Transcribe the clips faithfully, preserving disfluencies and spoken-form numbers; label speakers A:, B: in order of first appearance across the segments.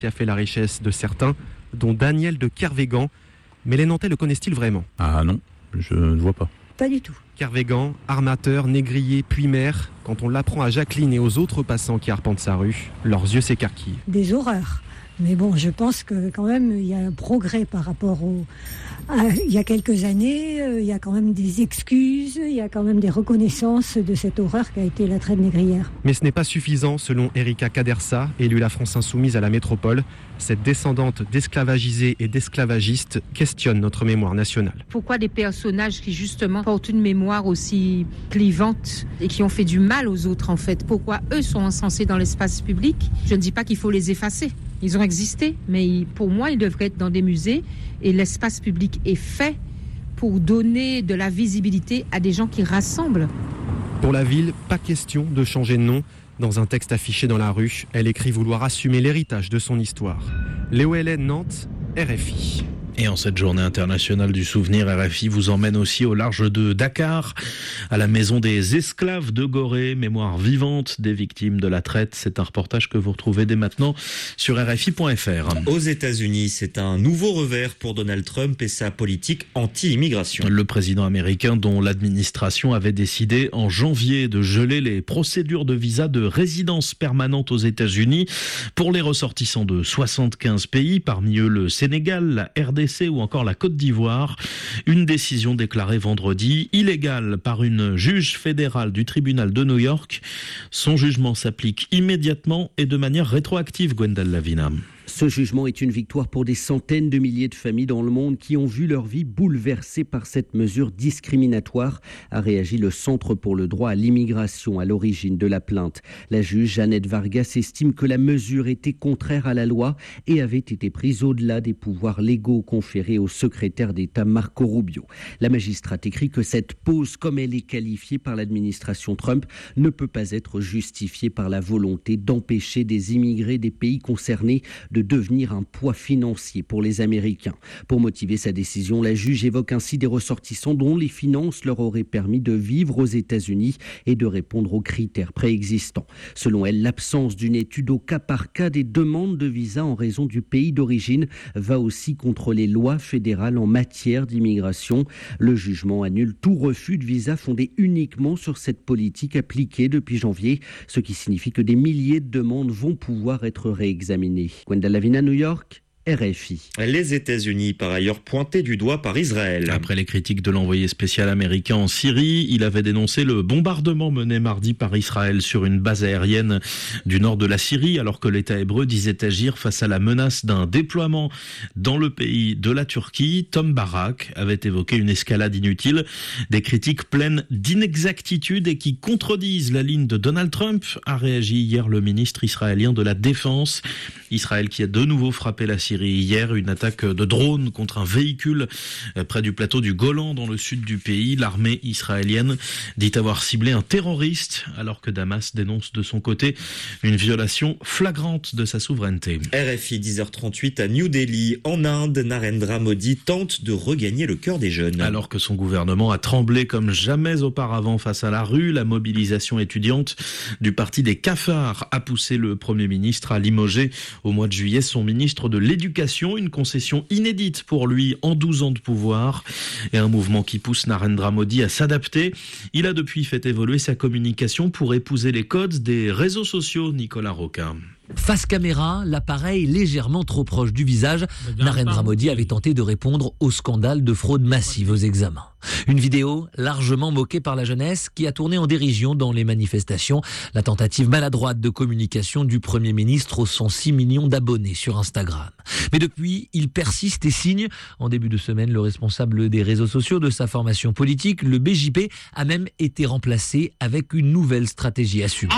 A: qui a fait la richesse de certains, dont Daniel de Kervégan. Mais les Nantais le connaissent-ils vraiment ?
B: Ah non, je ne vois pas.
C: Pas du tout.
A: Kervégan, armateur, négrier, puis maire, quand on l'apprend à Jacqueline et aux autres passants qui arpentent sa rue, leurs yeux s'écarquillent.
C: Des horreurs. Mais bon, je pense que quand même, il y a un progrès par rapport au... à, il y a quelques années. Il y a quand même des excuses, il y a quand même des reconnaissances de cette horreur qu'a été la traite négrière.
A: Mais ce n'est pas suffisant, selon Erika Cadersa, élue La France Insoumise à la métropole. Cette descendante d'esclavagisés et d'esclavagistes questionne notre mémoire nationale.
D: Pourquoi des personnages qui justement portent une mémoire aussi clivante et qui ont fait du mal aux autres en fait, pourquoi eux sont encensés dans l'espace public ? Je ne dis pas qu'il faut les effacer. Ils ont existé, mais pour moi, ils devraient être dans des musées et l'espace public est fait pour donner de la visibilité à des gens qui rassemblent.
A: Pour la ville, pas question de changer de nom. Dans un texte affiché dans la rue, elle écrit vouloir assumer l'héritage de son histoire. Léo Hélène, Nantes, R F I.
B: Et en cette journée internationale du souvenir, R F I vous emmène aussi au large de Dakar, à la maison des esclaves de Gorée, mémoire vivante des victimes de la traite. C'est un reportage que vous retrouvez dès maintenant sur R F I point F R.
E: Aux États-Unis, c'est un nouveau revers pour Donald Trump et sa politique anti-immigration.
B: Le président américain, dont l'administration avait décidé en janvier de geler les procédures de visa de résidence permanente aux États-Unis pour les ressortissants de soixante-quinze pays, parmi eux le Sénégal, la R D C ou encore la Côte d'Ivoire. Une décision déclarée vendredi illégale par une juge fédérale du tribunal de New York. Son jugement s'applique immédiatement et de manière rétroactive, Gwendal Lavina.
F: Ce jugement est une victoire pour des centaines de milliers de familles dans le monde qui ont vu leur vie bouleversée par cette mesure discriminatoire, a réagi le Centre pour le droit à l'immigration à l'origine de la plainte. La juge Jeannette Vargas estime que la mesure était contraire à la loi et avait été prise au-delà des pouvoirs légaux conférés au secrétaire d'État Marco Rubio. La magistrate écrit que cette pause, comme elle est qualifiée par l'administration Trump, ne peut pas être justifiée par la volonté d'empêcher des immigrés des pays concernés de devenir un poids financier pour les Américains. Pour motiver sa décision, la juge évoque ainsi des ressortissants dont les finances leur auraient permis de vivre aux États-Unis et de répondre aux critères préexistants. Selon elle, l'absence d'une étude au cas par cas des demandes de visa en raison du pays d'origine va aussi contre les lois fédérales en matière d'immigration. Le jugement annule tout refus de visa fondé uniquement sur cette politique appliquée depuis janvier, ce qui signifie que des milliers de demandes vont pouvoir être réexaminées. Gwendal Lavina, New York, R F I.
E: Les États-Unis, par ailleurs, pointés du doigt par Israël.
B: Après les critiques de l'envoyé spécial américain en Syrie, il avait dénoncé le bombardement mené mardi par Israël sur une base aérienne du nord de la Syrie, alors que l'État hébreu disait agir face à la menace d'un déploiement dans le pays de la Turquie. Tom Barak avait évoqué une escalade inutile, des critiques pleines d'inexactitudes et qui contredisent la ligne de Donald Trump, a réagi hier le ministre israélien de la Défense. Israël qui a de nouveau frappé la Syrie hier, une attaque de drone contre un véhicule près du plateau du Golan dans le sud du pays. L'armée israélienne dit avoir ciblé un terroriste alors que Damas dénonce de son côté une violation flagrante de sa souveraineté.
E: R F I dix heures trente-huit à New Delhi. En Inde, Narendra Modi tente de regagner le cœur des jeunes.
B: Alors que son gouvernement a tremblé comme jamais auparavant face à la rue, la mobilisation étudiante du parti des cafards a poussé le Premier ministre à limoger au mois de juillet son ministre de l'Éducation. Une concession inédite pour lui en douze ans de pouvoir et un mouvement qui pousse Narendra Modi à s'adapter. Il a depuis fait évoluer sa communication pour épouser les codes des réseaux sociaux, Nicolas Roquin.
G: Face caméra, l'appareil légèrement trop proche du visage, Narendra Modi avait tenté de répondre au scandale de fraude massive aux examens. Une vidéo largement moquée par la jeunesse qui a tourné en dérision dans les manifestations. La tentative maladroite de communication du Premier ministre aux cent six millions d'abonnés sur Instagram. Mais depuis, il persiste et signe. En début de semaine, le responsable des réseaux sociaux de sa formation politique, le B J P, a même été remplacé avec une nouvelle stratégie assumée.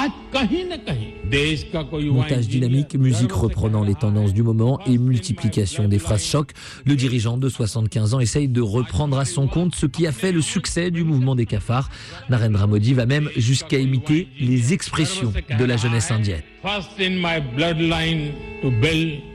G: Montage dynamique, musique reprenant les tendances du moment et multiplication des phrases choc. Le dirigeant de soixante-quinze ans essaye de reprendre à son compte ce qui a fait le succès du mouvement des cafards. Narendra Modi va même jusqu'à imiter les expressions de la jeunesse indienne.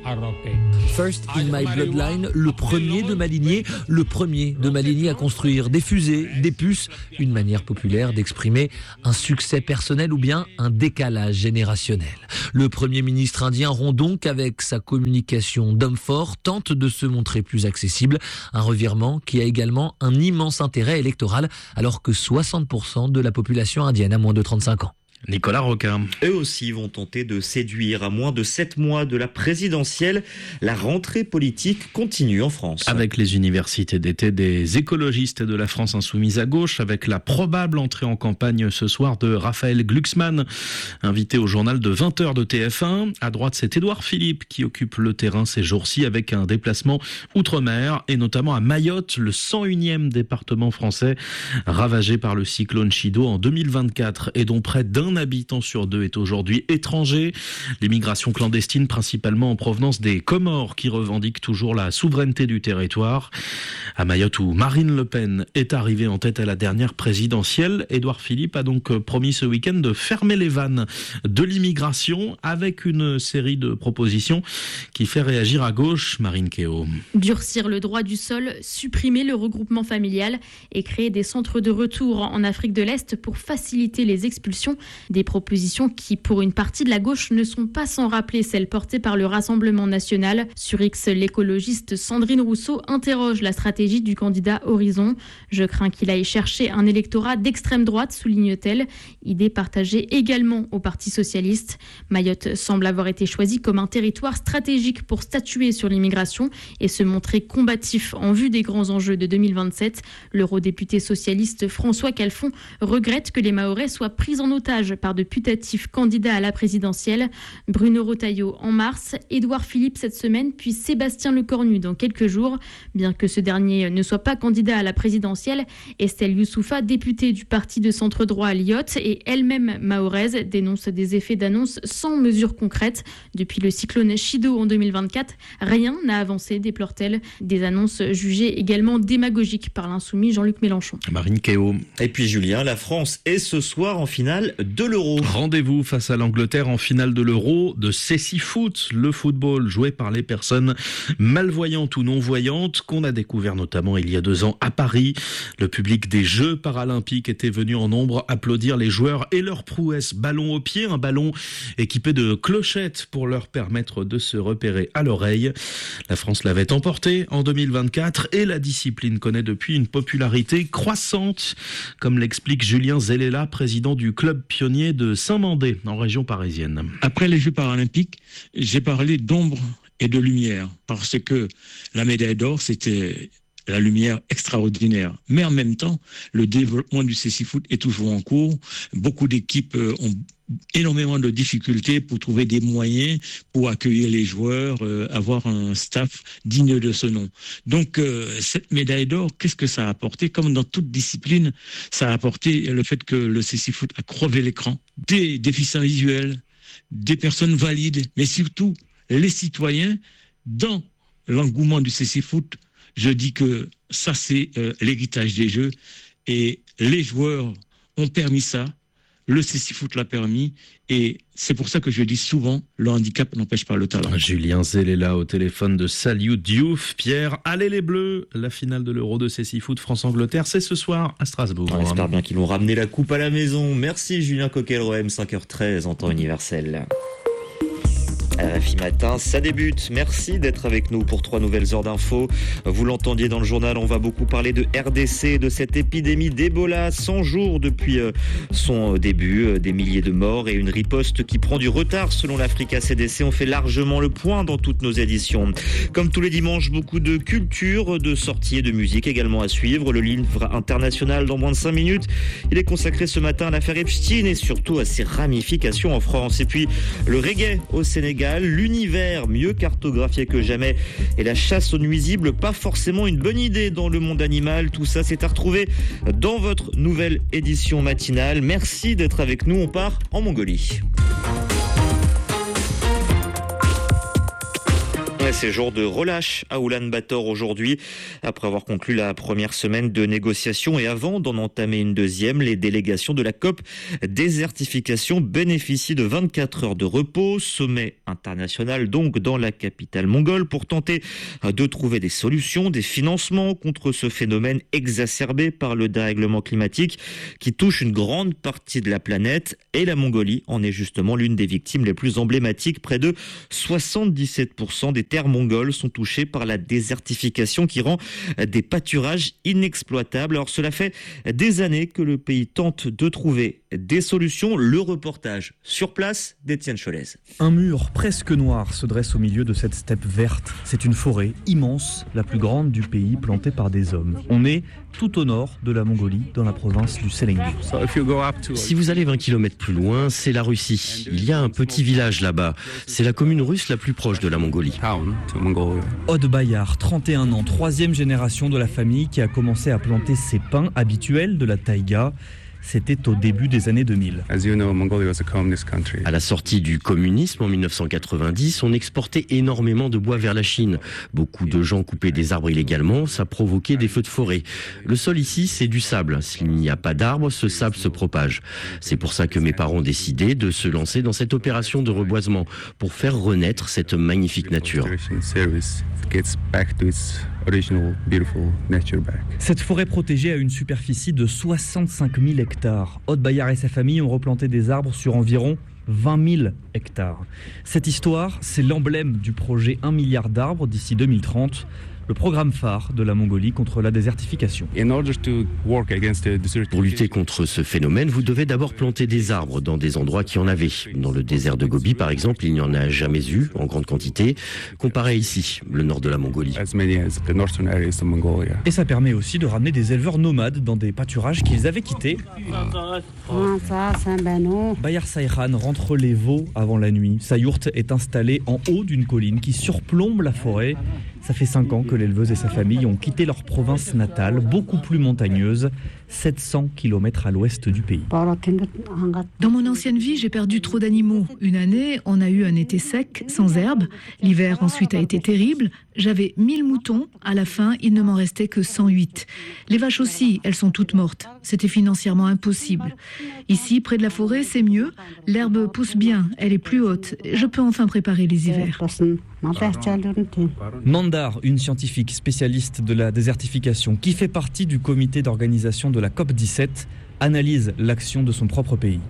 G: First in my bloodline, le premier de ma lignée, le premier de ma lignée à construire des fusées, des puces, une manière populaire d'exprimer un succès personnel ou bien un décalage générationnel. Le Premier ministre indien rompt donc avec sa communication d'homme fort, tente de se montrer plus accessible, un revirement qui a également un immense intérêt électoral alors que soixante pour cent de la population indienne a moins de trente-cinq ans.
B: Nicolas Roquin.
E: Eux aussi vont tenter de séduire. À moins de sept mois de la présidentielle, la rentrée politique continue en France.
B: Avec les universités d'été des écologistes et de la France insoumise à gauche, avec la probable entrée en campagne ce soir de Raphaël Glucksmann, invité au journal de vingt heures de T F un. À droite, c'est Édouard Philippe qui occupe le terrain ces jours-ci avec un déplacement outre-mer et notamment à Mayotte, le cent unième département français ravagé par le cyclone Chido en deux mille vingt-quatre et dont près d'un Un habitant sur deux est aujourd'hui étranger. L'immigration clandestine, principalement en provenance des Comores, qui revendiquent toujours la souveraineté du territoire. À Mayotte, où Marine Le Pen est arrivée en tête à la dernière présidentielle, Édouard Philippe a donc promis ce week-end de fermer les vannes de l'immigration avec une série de propositions qui fait réagir à gauche. Marine Kéo.
H: Durcir le droit du sol, supprimer le regroupement familial et créer des centres de retour en Afrique de l'Est pour faciliter les expulsions. Des propositions qui, pour une partie de la gauche, ne sont pas sans rappeler celles portées par le Rassemblement national. Sur X, l'écologiste Sandrine Rousseau interroge la stratégie du candidat Horizon. Je crains qu'il aille chercher un électorat d'extrême droite, souligne-t-elle. Idée partagée également au Parti socialiste. Mayotte semble avoir été choisie comme un territoire stratégique pour statuer sur l'immigration et se montrer combatif en vue des grands enjeux de deux mille vingt-sept. L'eurodéputé socialiste François Calfon regrette que les Mahorais soient pris en otage par de putatifs candidats à la présidentielle. Bruno Retailleau en mars, Édouard Philippe cette semaine, puis Sébastien Lecornu dans quelques jours. Bien que ce dernier ne soit pas candidat à la présidentielle, Estelle Youssoufa, députée du parti de centre-droit à Lyotte et elle-même mahoraise, dénonce des effets d'annonce sans mesures concrètes. Depuis le cyclone Chido en deux mille vingt-quatre, rien n'a avancé, déplore-t-elle. Des annonces jugées également démagogiques par l'insoumis Jean-Luc Mélenchon.
B: Marine Kéo.
E: Et puis Julien, la France est ce soir en finale de l'Euro.
B: Rendez-vous face à l'Angleterre en finale de l'Euro de Cécifoot, le football joué par les personnes malvoyantes ou non-voyantes qu'on a découvert notamment il y a deux ans à Paris. Le public des Jeux paralympiques était venu en nombre applaudir les joueurs et leur prouesse. Ballon au pied, un ballon équipé de clochettes pour leur permettre de se repérer à l'oreille. La France l'avait emporté en deux mille vingt-quatre et la discipline connaît depuis une popularité croissante, comme l'explique Julien Zellela, président du club pionnier de Saint-Mandé, en région parisienne.
I: Après les Jeux paralympiques, j'ai parlé d'ombre et de lumière, parce que la médaille d'or, c'était la lumière extraordinaire. Mais en même temps, le développement du Cécifoot est toujours en cours. Beaucoup d'équipes ont énormément de difficultés pour trouver des moyens pour accueillir les joueurs, euh, avoir un staff digne de ce nom. Donc, euh, cette médaille d'or, qu'est-ce que ça a apporté? Comme dans toute discipline, ça a apporté le fait que le Cécifoot a crevé l'écran. Des déficients visuels, des personnes valides, mais surtout les citoyens dans l'engouement du Cécifoot. Je dis que ça, c'est euh, l'héritage des Jeux et les joueurs ont permis ça. Le Cécifoot l'a permis et c'est pour ça que je dis souvent, le handicap n'empêche pas le talent.
B: Julien Zellela au téléphone de Saliou Diouf. Pierre, allez les Bleus, la finale de l'Euro de Cécifoot France-Angleterre, c'est ce soir à Strasbourg.
E: On espère bien qu'ils vont ramener la coupe à la maison. Merci Julien Coquelroem, cinq heures treize en temps universel. R F I Matin, ça débute. Merci d'être avec nous pour trois nouvelles heures d'infos. Vous l'entendiez dans le journal, on va beaucoup parler de R D C, de cette épidémie d'Ebola. cent jours depuis son début, des milliers de morts et une riposte qui prend du retard selon l'Africa C D C. On fait largement le point dans toutes nos éditions. Comme tous les dimanches, beaucoup de culture, de sorties et de musique également à suivre. Le livre international dans moins de cinq minutes. Il est consacré ce matin à l'affaire Epstein et surtout à ses ramifications en France. Et puis le reggae au Sénégal. L'univers mieux cartographié que jamais et la chasse aux nuisibles, pas forcément une bonne idée dans le monde animal. Tout ça, c'est à retrouver dans votre nouvelle édition matinale. Merci d'être avec nous. On part en Mongolie. C'est jour de relâche à Oulan-Bator aujourd'hui. Après avoir conclu la première semaine de négociations et avant d'en entamer une deuxième, les délégations de la COP désertification bénéficient de vingt-quatre heures de repos. Sommet international donc dans la capitale mongole pour tenter de trouver des solutions, des financements contre ce phénomène exacerbé par le dérèglement climatique qui touche une grande partie de la planète. Et la Mongolie en est justement l'une des victimes les plus emblématiques. Près de soixante-dix-sept pour cent des terres mongoles sont touchées par la désertification qui rend des pâturages inexploitables. Alors cela fait des années que le pays tente de trouver des solutions. Le reportage sur place d'Étienne Cholez.
J: Un mur presque noir se dresse au milieu de cette steppe verte. C'est une forêt immense, la plus grande du pays, plantée par des hommes. On est tout au nord de la Mongolie, dans la province du Selengu.
K: Si vous allez vingt kilomètres plus loin, c'est la Russie. Il y a un petit village là-bas. C'est la commune russe la plus proche de la Mongolie.
J: Odd Bayar, trente et un ans, troisième génération de la famille qui a commencé à planter ses pins habituels de la taïga. C'était au début des années deux mille.
K: À la sortie du communisme en mille neuf cent quatre-vingt-dix, on exportait énormément de bois vers la Chine. Beaucoup de gens coupaient des arbres illégalement, ça provoquait des feux de forêt. Le sol ici, c'est du sable. S'il n'y a pas d'arbres, ce sable se propage. C'est pour ça que mes parents ont décidé de se lancer dans cette opération de reboisement pour faire renaître cette magnifique nature.
J: Cette forêt protégée a une superficie de soixante-cinq mille hectares. Odd Bayar et sa famille ont replanté des arbres sur environ vingt mille hectares. Cette histoire, c'est l'emblème du projet un milliard d'arbres d'ici deux mille trente. Le programme phare de la Mongolie contre la désertification.
K: Pour lutter contre ce phénomène, vous devez d'abord planter des arbres dans des endroits qui en avaient. Dans le désert de Gobi, par exemple, il n'y en a jamais eu en grande quantité, comparé ici, le nord de la Mongolie.
J: Et ça permet aussi de ramener des éleveurs nomades dans des pâturages qu'ils avaient quittés. Bayar Sayhan rentre les veaux avant la nuit. Sa yourte est installée en haut d'une colline qui surplombe la forêt. Ça fait cinq ans que l'éleveuse et sa famille ont quitté leur province natale, beaucoup plus montagneuse, sept cents kilomètres à l'ouest du pays.
L: Dans mon ancienne vie, j'ai perdu trop d'animaux. Une année, on a eu un été sec, sans herbe. L'hiver ensuite a été terrible. J'avais mille moutons. À la fin, il ne m'en restait que cent huit. Les vaches aussi, elles sont toutes mortes. C'était financièrement impossible. Ici, près de la forêt, c'est mieux. L'herbe pousse bien, elle est plus haute. Je peux enfin préparer les hivers.
J: Mandar, une scientifique spécialiste de la désertification qui fait partie du comité d'organisation de la COP dix-sept, analyse l'action de son propre pays.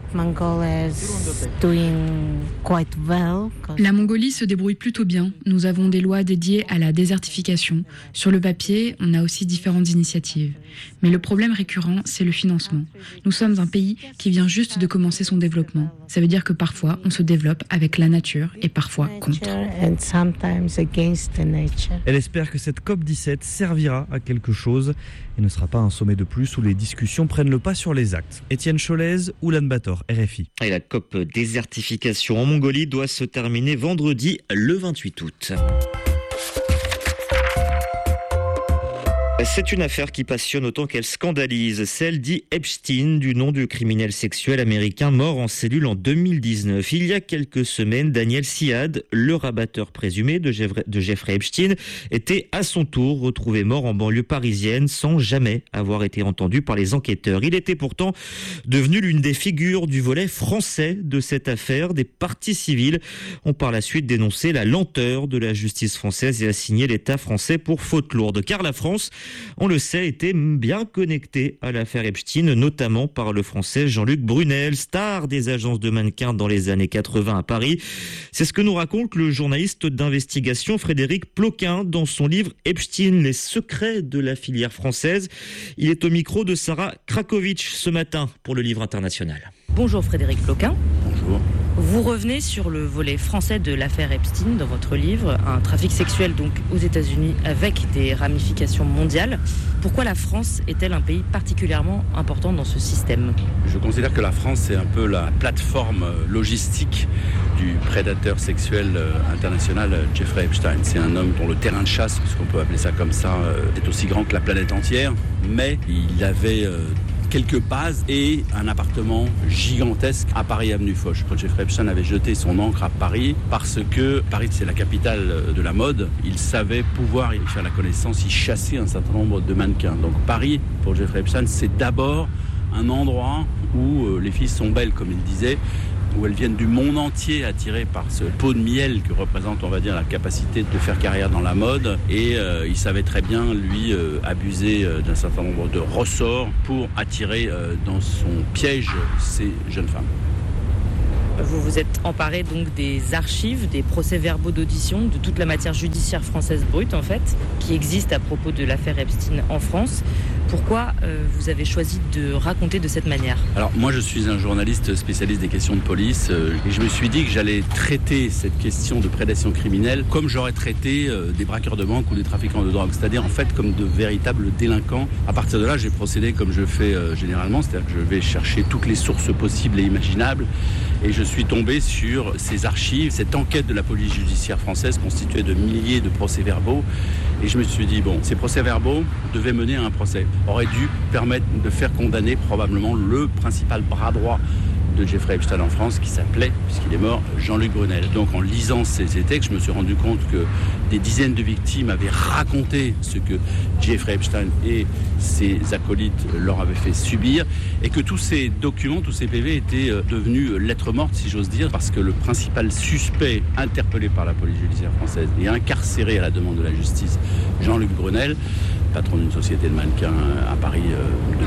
M: La Mongolie se débrouille plutôt bien. Nous avons des lois dédiées à la désertification. Sur le papier, on a aussi différentes initiatives. Mais le problème récurrent, c'est le financement. Nous sommes un pays qui vient juste de commencer son développement. Ça veut dire que parfois, on se développe avec la nature et parfois contre.
J: Elle espère que cette COP dix-sept servira à quelque chose et ne sera pas un sommet de plus où les discussions prennent le pas sur les actes. Étienne Cholez, Oulan-Bator, R F I.
E: Et la COP désertification en Mongolie doit se terminer vendredi le vingt-huit août. C'est une affaire qui passionne autant qu'elle scandalise, celle dit Epstein, du nom du criminel sexuel américain mort en cellule en deux mille dix-neuf. Il y a quelques semaines, Daniel Siad, le rabatteur présumé de Jeffrey Epstein, était à son tour retrouvé mort en banlieue parisienne sans jamais avoir été entendu par les enquêteurs. Il était pourtant devenu l'une des figures du volet français de cette affaire. Des parties civiles ont par la suite dénoncé la lenteur de la justice française et assigné l'État français pour faute lourde. Car la France, on le sait, était bien connecté à l'affaire Epstein, notamment par le français Jean-Luc Brunel, star des agences de mannequins dans les années quatre-vingts à Paris. C'est ce que nous raconte le journaliste d'investigation Frédéric Ploquin dans son livre Epstein, les secrets de la filière française. Il est au micro de Sarah Krakowicz ce matin pour le Livre International.
N: Bonjour Frédéric Ploquin.
O: Bonjour.
N: Vous revenez sur le volet français de l'affaire Epstein dans votre livre, un trafic sexuel donc aux États-Unis avec des ramifications mondiales. Pourquoi la France est-elle un pays particulièrement important dans ce système ?
O: Je considère que la France c'est un peu la plateforme logistique du prédateur sexuel international Jeffrey Epstein. C'est un homme dont le terrain de chasse, puisqu'on peut appeler ça comme ça, est aussi grand que la planète entière, mais il avait quelques bases et un appartement gigantesque à Paris avenue Foch. Jeffrey Epstein avait jeté son encre à Paris parce que Paris, c'est la capitale de la mode. Il savait pouvoir y faire la connaissance, y chasser un certain nombre de mannequins. Donc Paris, pour Jeffrey Epstein, c'est d'abord un endroit où les filles sont belles, comme il disait, où elles viennent du monde entier attirées par ce pot de miel que représente, on va dire, la capacité de faire carrière dans la mode. Et euh, il savait très bien, lui, euh, abuser euh, d'un certain nombre de ressorts pour attirer euh, dans son piège ces jeunes femmes.
N: Vous vous êtes emparé donc des archives, des procès-verbaux d'audition, de toute la matière judiciaire française brute en fait, qui existe à propos de l'affaire Epstein en France. Pourquoi euh, vous avez choisi de raconter de cette manière ?
O: Alors moi je suis un journaliste spécialiste des questions de police euh, et je me suis dit que j'allais traiter cette question de prédation criminelle comme j'aurais traité euh, des braqueurs de banque ou des trafiquants de drogue, c'est-à-dire en fait comme de véritables délinquants. À partir de là j'ai procédé comme je fais euh, généralement, c'est-à-dire que je vais chercher toutes les sources possibles et imaginables et je suis tombé sur ces archives, cette enquête de la police judiciaire française constituée de milliers de procès-verbaux et je me suis dit bon, ces procès-verbaux devaient mener à un procès, aurait dû permettre de faire condamner probablement le principal bras droit de Jeffrey Epstein en France qui s'appelait, puisqu'il est mort, Jean-Luc Brunel. Donc en lisant ces, ces textes, je me suis rendu compte que des dizaines de victimes avaient raconté ce que Jeffrey Epstein et ses acolytes leur avaient fait subir et que tous ces documents, tous ces P V étaient devenus lettres mortes, si j'ose dire, parce que le principal suspect interpellé par la police judiciaire française et incarcéré à la demande de la justice, Jean-Luc Brunel, patron d'une société de mannequins à Paris euh,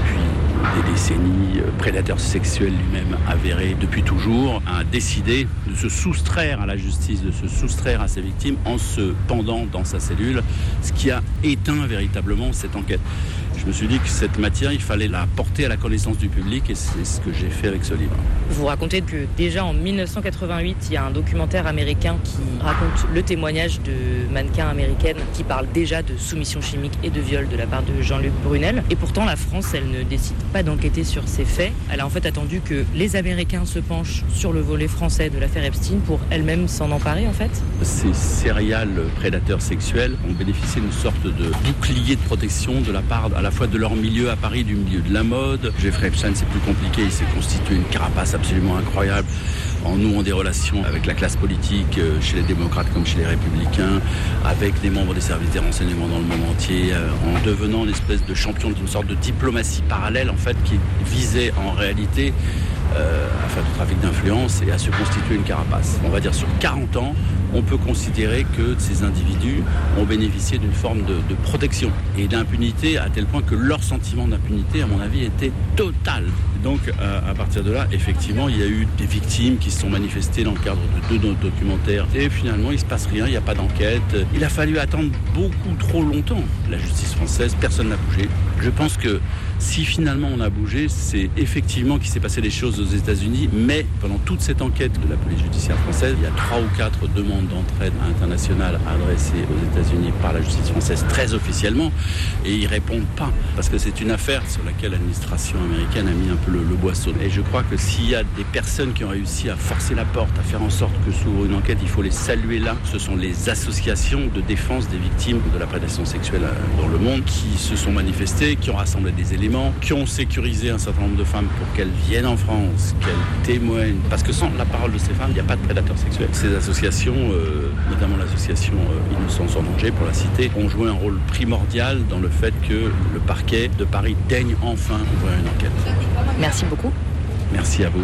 O: depuis des décennies, euh, prédateur sexuel lui-même avéré depuis toujours, a décidé de se soustraire à la justice, de se soustraire à ses victimes en se pendant dans sa cellule, ce qui a éteint véritablement cette enquête. Je me suis dit que cette matière, il fallait la porter à la connaissance du public et c'est ce que j'ai fait avec ce livre.
N: Vous racontez que déjà en mille neuf cent quatre-vingt-huit, il y a un documentaire américain qui raconte le témoignage de mannequins américaines qui parlent déjà de soumission chimique et de viol de la part de Jean-Luc Brunel. Et pourtant, la France, elle ne décide pas d'enquêter sur ces faits. Elle a en fait attendu que les Américains se penchent sur le volet français de l'affaire Epstein pour elle-même s'en emparer en fait.
O: Ces serial prédateurs sexuels ont bénéficié d'une sorte de bouclier de protection de la part à la fois de leur milieu à Paris, du milieu de la mode. Jeffrey Epstein, c'est plus compliqué, il s'est constitué une carapace absolument incroyable en nouant des relations avec la classe politique, chez les démocrates comme chez les républicains, avec des membres des services des renseignements dans le monde entier, en devenant une espèce de champion d'une sorte de diplomatie parallèle en fait qui visait en réalité euh, à faire du trafic d'influence et à se constituer une carapace. On va dire sur quarante ans, on peut considérer que ces individus ont bénéficié d'une forme de, de protection et d'impunité à tel point que leur sentiment d'impunité, à mon avis, était total. Donc, à, à partir de là, effectivement, il y a eu des victimes qui se sont manifestées dans le cadre de deux documentaires. Et finalement, il ne se passe rien, il n'y a pas d'enquête. Il a fallu attendre beaucoup trop longtemps. La justice française, personne n'a bougé. Je pense que si finalement on a bougé, c'est effectivement qu'il s'est passé des choses aux États-Unis, mais pendant toute cette enquête de la police judiciaire française, il y a trois ou quatre demandes d'entraide internationale adressées aux États-Unis par la justice française très officiellement, et ils répondent pas, parce que c'est une affaire sur laquelle l'administration américaine a mis un peu le, le boisseau. Et je crois que s'il y a des personnes qui ont réussi à forcer la porte, à faire en sorte que s'ouvre une enquête, il faut les saluer là. Ce sont les associations de défense des victimes de la prédation sexuelle dans le monde qui se sont manifestées, qui ont rassemblé des éléments, qui ont sécurisé un certain nombre de femmes pour qu'elles viennent en France, qu'elles témoignent, parce que sans la parole de ces femmes, il n'y a pas de prédateurs sexuels. Ces associations, euh, notamment l'association euh, Innocence en danger, pour la citer, ont joué un rôle primordial dans le fait que le parquet de Paris daigne enfin ouvrir une enquête.
N: Merci beaucoup.
O: Merci à vous.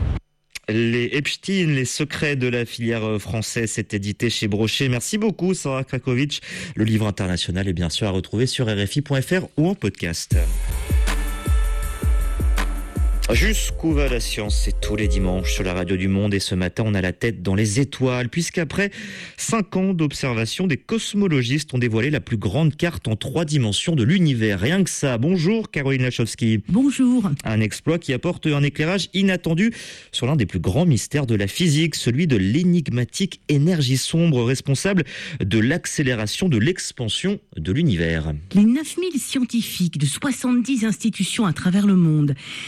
E: Les Epstein, les secrets de la filière française, c'est édité chez Brochet. Merci beaucoup, Sarah Krakovic. Le livre international est bien sûr à retrouver sur R F I point F R ou en podcast. Jusqu'où va la science, c'est tous les dimanches sur la radio du Monde et ce matin on a la tête dans les étoiles puisqu'après cinq ans d'observation, des cosmologistes ont dévoilé la plus grande carte en trois dimensions de l'univers. Rien que ça. Bonjour Caroline Lachowski.
P: Bonjour. Un
E: exploit qui apporte un éclairage inattendu sur l'un des plus grands mystères de la physique, celui de l'énigmatique énergie sombre responsable de l'accélération de l'expansion de l'univers.
P: Les neuf mille scientifiques de soixante-dix institutions à travers le monde qui travaillent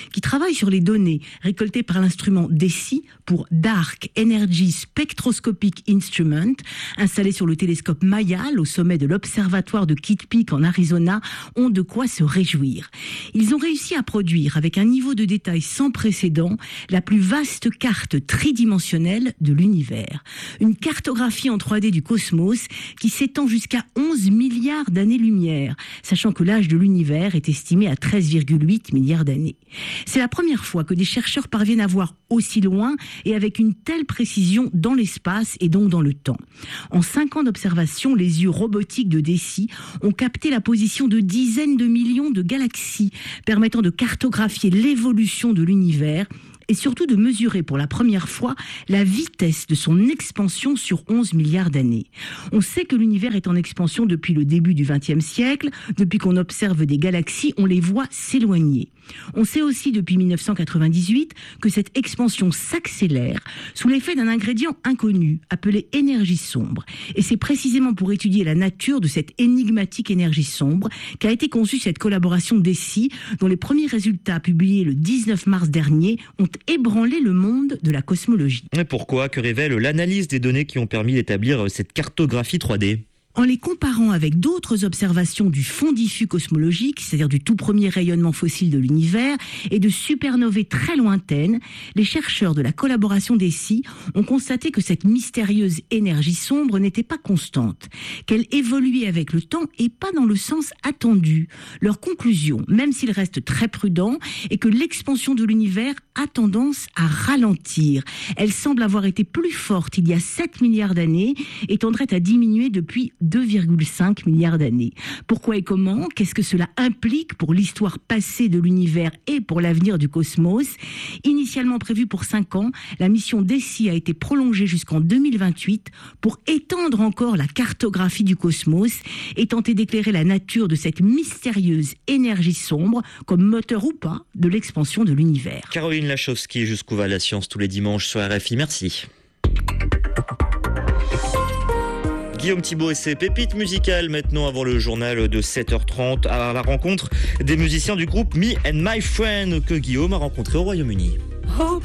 P: travaille sur les données récoltées par l'instrument D E S I pour Dark Energy Spectroscopic Instrument, installé sur le télescope Mayal au sommet de l'observatoire de Kitt Peak en Arizona, ont de quoi se réjouir. Ils ont réussi à produire, avec un niveau de détail sans précédent, la plus vaste carte tridimensionnelle de l'univers. Une cartographie en trois D du cosmos qui s'étend jusqu'à onze milliards d'années-lumière, sachant que l'âge de l'univers est estimé à treize virgule huit milliards d'années. C'est la première fois que des chercheurs parviennent à voir aussi loin et avec une telle précision dans l'espace et donc dans le temps. En cinq ans d'observation, les yeux robotiques de D E S I ont capté la position de dizaines de millions de galaxies, permettant de cartographier l'évolution de l'univers et surtout de mesurer pour la première fois la vitesse de son expansion sur onze milliards d'années. On sait que l'univers est en expansion depuis le début du vingtième siècle. Depuis qu'on observe des galaxies, on les voit s'éloigner. On sait aussi depuis mille neuf cent quatre-vingt-dix-huit que cette expansion s'accélère sous l'effet d'un ingrédient inconnu appelé énergie sombre. Et c'est précisément pour étudier la nature de cette énigmatique énergie sombre qu'a été conçue cette collaboration D E S I, dont les premiers résultats publiés le dix-neuf mars dernier ont ébranlé le monde de la cosmologie.
E: Et pourquoi ? Que révèle l'analyse des données qui ont permis d'établir cette cartographie trois D ?
P: En les comparant avec d'autres observations du fond diffus cosmologique, c'est-à-dire du tout premier rayonnement fossile de l'univers, et de supernovae très lointaines, les chercheurs de la collaboration D E S I ont constaté que cette mystérieuse énergie sombre n'était pas constante, qu'elle évoluait avec le temps et pas dans le sens attendu. Leur conclusion, même s'ils restent très prudents, est que l'expansion de l'univers a tendance à ralentir. Elle semble avoir été plus forte il y a sept milliards d'années et tendrait à diminuer depuis deux virgule cinq milliards d'années. Pourquoi et comment ? Qu'est-ce que cela implique pour l'histoire passée de l'univers et pour l'avenir du cosmos ? Initialement prévue pour cinq ans, la mission D E S I a été prolongée jusqu'en deux mille vingt-huit pour étendre encore la cartographie du cosmos et tenter d'éclairer la nature de cette mystérieuse énergie sombre comme moteur ou pas de l'expansion de l'univers.
E: Caroline Lachowski, jusqu'où va la science tous les dimanches sur R F I. Merci. Guillaume Thibault et ses pépites musicales maintenant avant le journal de sept heures trente à la rencontre des musiciens du groupe Me and My Friend que Guillaume a rencontré au Royaume-Uni.